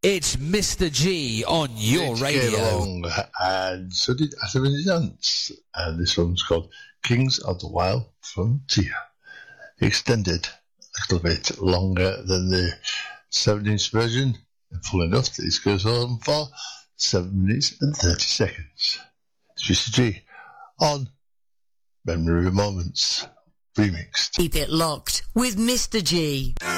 It's Mr. G on your radio. Came along, and so did Adam and his Ants. And this one's called Kings of the Wild Frontier. Extended a little bit longer than the 7-inch version, and full enough that this goes on for 7 minutes and 30 seconds. It's Mr. G on Memory Moments Remixed. Keep it locked with Mr. G.